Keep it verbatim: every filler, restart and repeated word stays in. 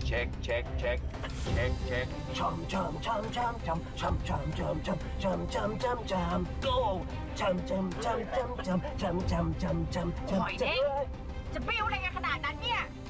เช็คเช็คเช็คเช็คเช็คชมชมชมชมชมชมชมชมชมชมชมชมชม go ชมชมชมชมชมชมชมชมชมชมหอยเด้งจะบิ้วอะไรกันขนาดนั้นเนี่ย